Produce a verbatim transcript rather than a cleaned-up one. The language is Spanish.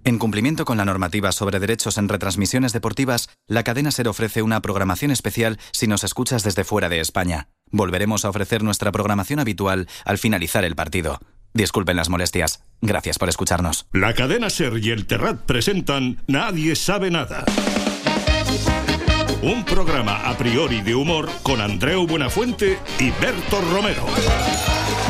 En cumplimiento con la normativa sobre derechos en retransmisiones deportivas, la cadena SER ofrece una programación especial si nos escuchas desde fuera de España. Volveremos a ofrecer nuestra programación habitual al finalizar el partido. Disculpen las molestias. Gracias por escucharnos. La cadena SER y el Terrat presentan Nadie sabe nada. Un programa a priori de humor con Andreu Buenafuente y Berto Romero.